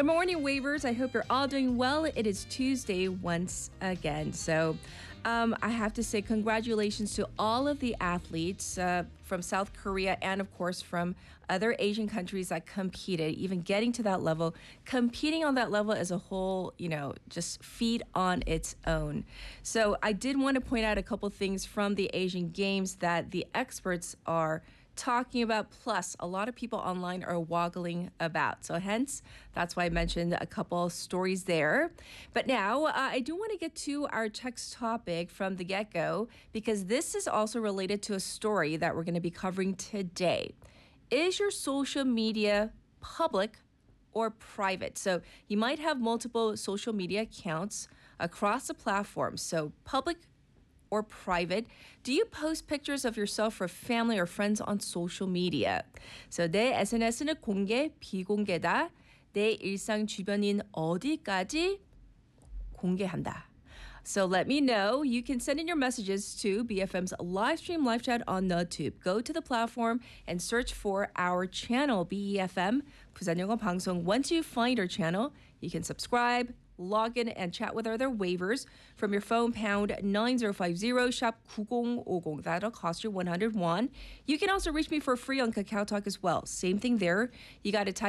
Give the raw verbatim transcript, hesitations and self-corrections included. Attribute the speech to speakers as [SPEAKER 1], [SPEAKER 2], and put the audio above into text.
[SPEAKER 1] Good morning, Wavers. I hope you're all doing well. It is Tuesday once again. So um, I have to say congratulations to all of the athletes uh, from South Korea and, of course, from other Asian countries that competed, even getting to that level. Competing on that level as a whole, you know, just feat on its own. So I did want to point out a couple things from the Asian Games that the experts are talking about, plus a lot of people online are waggling about. So hence, that's why I mentioned a couple stories there. But now uh, I do want to get to our text topic from the get-go, because this is also related to a story that we're going to be covering today. Is your social media public or private? So you might have multiple social media accounts across the platform. So public or private? Do you post pictures of yourself for family or friends on social media? So 내 에스엔에스는 공개, 비공개다. 내 일상 주변인 어디까지 공개한다. So let me know. You can send in your messages to B F M's live stream live chat on YouTube. Go to the platform and search for our channel, B E F M, 부산 영어 방송. Once you find our channel, you can subscribe, log in and chat with other waivers from your phone, pound nine zero five zero, shop 구공 오공. That'll cost you one hundred won. You can also reach me for free on Kakao Talk as well. Same thing there. You got to type